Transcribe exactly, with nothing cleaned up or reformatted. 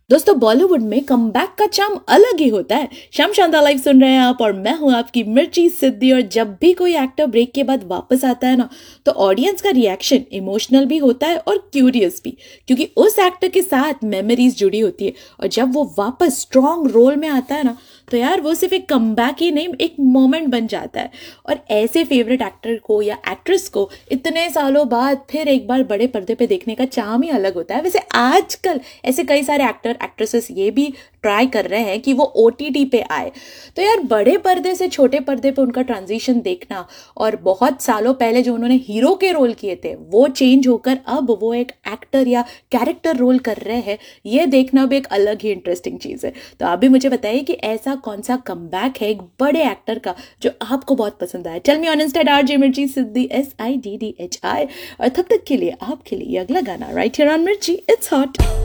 दोस्तों बॉलीवुड में कमबैक का चार्म अलग ही होता है। श्याम शानदार लाइव सुन रहे हैं आप और मैं हूं आपकी मिर्ची सिद्धि। और जब भी कोई एक्टर ब्रेक के बाद वापस आता है ना, तो ऑडियंस का रिएक्शन इमोशनल भी होता है और क्यूरियस भी, क्योंकि उस एक्टर के साथ मेमोरीज जुड़ी होती है। और जब वो वापस स्ट्रॉन्ग रोल में आता है ना, तो यार वो सिर्फ एक कमबैक ही नहीं, एक मोमेंट बन जाता है। और ऐसे फेवरेट एक्टर को या एक्ट्रेस को इतने सालों बाद फिर एक बार बड़े पर्दे पे देखने का चार्म ही अलग होता है। वैसे आजकल ऐसे कई सारे एक्टर एक्ट्रेसेस ये भी ट्राई कर रहे हैं कि वो ओटीटी पे आए। तो यार बड़े पर्दे से छोटे पर्दे पे उनका ट्रांजिशन देखना, और बहुत सालों पहले जो उन्होंने हीरो के रोल किए थे वो चेंज होकर अब वो एक एक्टर या कैरेक्टर रोल कर रहे हैं, ये देखना भी एक अलग ही इंटरेस्टिंग चीज़ है। तो आप भी मुझे बताइए कि ऐसा कौन सा कमबैक है एक बड़े एक्टर का जो आपको बहुत पसंद आया। Tell me on Insta RJ मिर्ची सिद्धि, S I D D H I. और तब तक के लिए आपके लिए अगला गाना राइट हियर ऑन मिर्ची, इट्स हॉट।